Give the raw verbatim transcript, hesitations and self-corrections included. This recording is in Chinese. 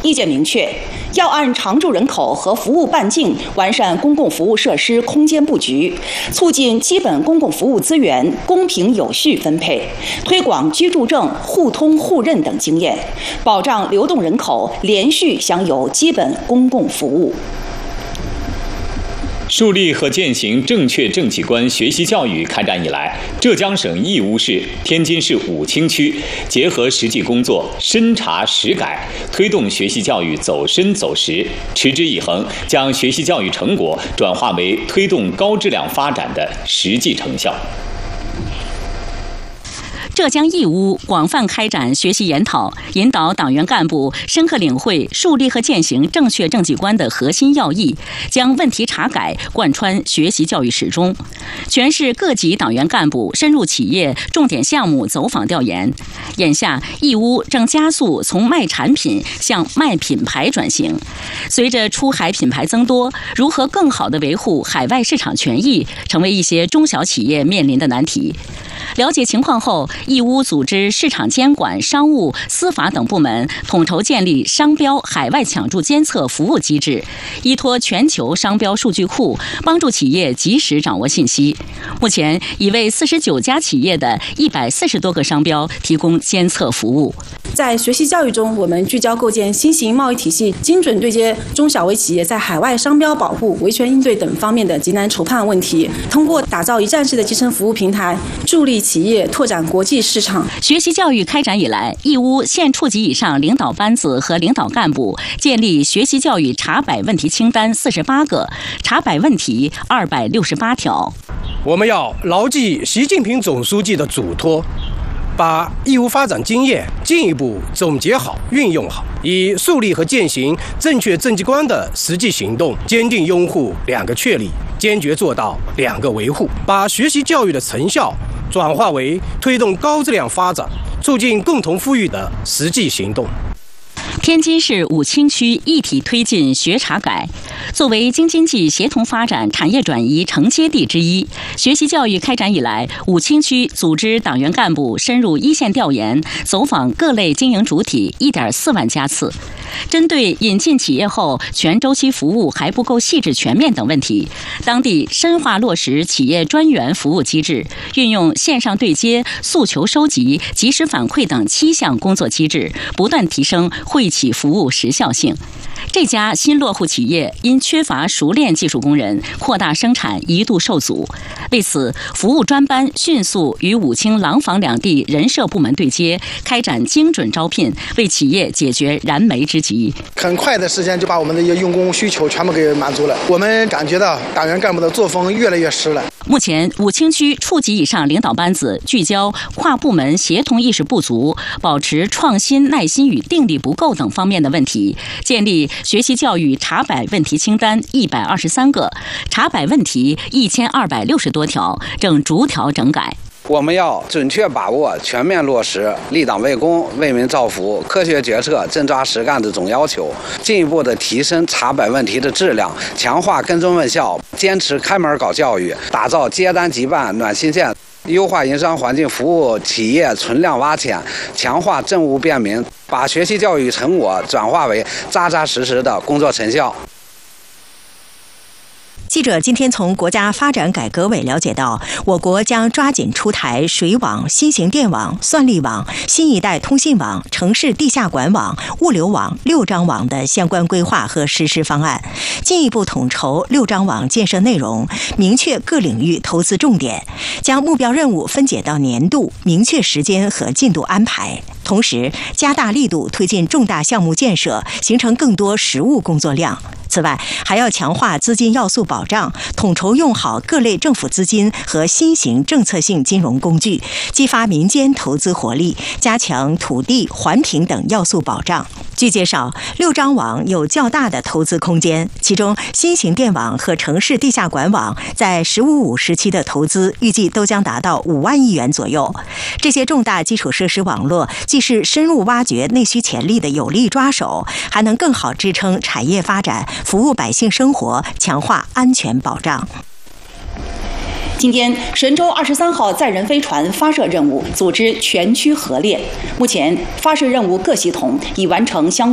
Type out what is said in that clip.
意见明确，要按常住人口和服务半径完善公共服务设施空间布局，促进基本公共服务资源公平有序分配，推广居住证互通互认等经验，保障流动人口连续享有基本公共服务。 树立和践行正确政绩观学习教育开展以来，浙江省义乌市、天津市武清区结合实际工作，深查实改，推动学习教育走深走实，持之以恒，将学习教育成果转化为推动高质量发展的实际成效。 浙江义乌广泛开展学习研讨，引导党员干部深刻领会树立和践行正确政绩观的核心要义，将问题查改贯穿学习教育始终。全市各级党员干部深入企业重点项目走访调研。眼下，义乌正加速从卖产品向卖品牌转型。随着出海品牌增多，如何更好地维护海外市场权益，成为一些中小企业面临的难题。了解情况后，义乌组织市场监管、商务、司法等部门统筹建立商标海外抢注监测服务机制，依托全球商标数据库，帮助企业及时掌握信息。目前已为四十九家企业的一百四十多个商标提供监测服务。 在学习教育中，我们聚焦构建新型贸易体系，精准对接中小微企业在海外商标保护、维权应对等方面的急难筹判问题，通过打造一站式的集成服务平台，助力企业拓展国际市场。 学习教育开展以来，义乌县处级以上领导班子和领导干部建立学习教育查摆问题清单四十八个，查摆问题二百六十八条。 我们要牢记习近平总书记的嘱托，把义乌发展经验进一步总结好、运用好，以树立和践行正确政绩观的实际行动，坚定拥护两个确立，坚决做到两个维护，把学习教育的成效转化为推动高质量发展、促进共同富裕的实际行动。 天津市武清区一体推进学查改。作为京津冀协同发展产业转移承接地之一，学习教育开展以来，武清区组织党员干部深入一线调研，走访各类经营主体一点四万家次。针对引进企业后全周期服务还不够细致全面等问题，当地深化落实企业专员服务机制，运用线上对接、诉求收集、及时反馈等七项工作机制，不断提升惠企服务时效性。这家新落户企业因缺乏熟练技术工人，扩大生产一度受阻。为此，服务专班迅速与武清、廊坊两地人社部门对接，开展精准招聘，为企业解决燃眉之急。 很快的时间就把我们的一些用工需求全部给满足了。我们感觉到党员干部的作风越来越实了。 目前，武清区处级以上领导班子聚焦跨部门协同意识不足、保持创新耐心与定力不够等方面的问题，建立学习教育查摆问题清单一百二十三个，查摆问题一千二百六十多条，正逐条整改。 我们要准确把握、全面落实立党为公、为民造福、科学决策、真抓实干的总要求，进一步的提升查摆问题的质量，强化跟踪问效，坚持开门搞教育，打造接单即办暖心县，优化营商环境，服务企业存量挖潜，强化政务便民，把学习教育成果转化为扎扎实实的工作成效。 记者今天从国家发展改革委了解到，我国将抓紧出台水网、新型电网、算力网、新一代通信网、城市地下管网、物流网六张网的相关规划和实施方案，进一步统筹六张网建设内容，明确各领域投资重点，将目标任务分解到年度，明确时间和进度安排。同时，加大力度推进重大项目建设，形成更多实务工作量。此外，还要强化资金要素保障，统筹用好各类政府资金和新型政策性金融工具，激发民间投资活力，加强土地、环评等要素保障。据介绍，六张网有较大的投资空间，其中新型电网和城市地下管网在“十五五”时期的投资预计都将达到五万亿元左右。这些重大基础设施网络既是深入挖掘内需潜力的有力抓手，还能更好支撑产业发展，服务百姓生活，强化安全保障。 今天，神舟二十三号载人飞船发射任务组织全区核练，目前发射任务各系统已完成相关